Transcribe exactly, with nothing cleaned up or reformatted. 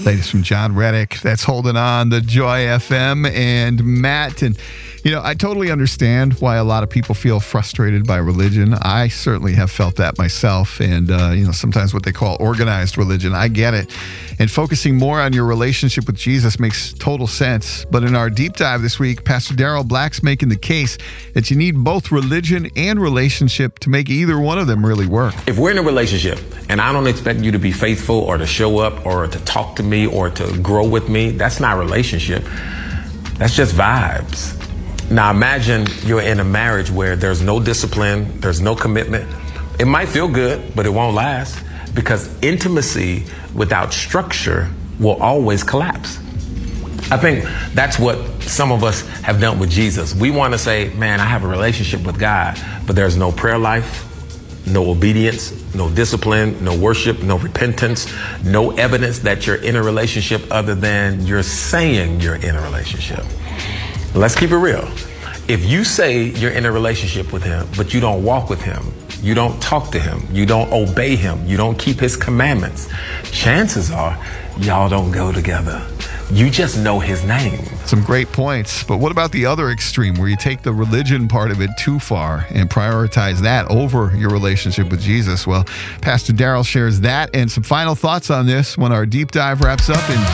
Latest from John Reddick. That's Holding On, the Joy F M, and Matt. And, you know, I totally understand why a lot of people feel frustrated by religion. I certainly have felt that myself. And, uh, you know, sometimes what they call organized religion. I get it. And focusing more on your relationship with Jesus makes total sense. But in our deep dive this week, Pastor Darrell Black's making the case that you need both religion and relationship to make either one of them really work. If we're in a relationship and I don't expect you to be faithful or to show up or to talk to me or to grow with me, that's not a relationship. That's just vibes. Now imagine you're in a marriage where there's no discipline, there's no commitment. It might feel good, but it won't last, because intimacy without structure will always collapse. I think that's what some of us have done with Jesus. We want to say, man, I have a relationship with God, but there's no prayer life, no obedience, no discipline, no worship, no repentance, no evidence that you're in a relationship other than you're saying you're in a relationship. Let's keep it real. If you say you're in a relationship with him, but you don't walk with him, you don't talk to him, you don't obey him, you don't keep his commandments, chances are y'all don't go together. You just know his name. Some great points. But what about the other extreme where you take the religion part of it too far and prioritize that over your relationship with Jesus? Well, Pastor Darrell shares that and some final thoughts on this when our deep dive wraps up in